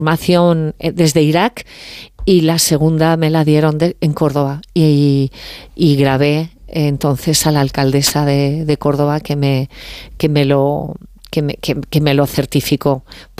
formación desde Irak, y la segunda me la dieron en Córdoba, y grabé entonces a la alcaldesa de Córdoba que me lo certificó,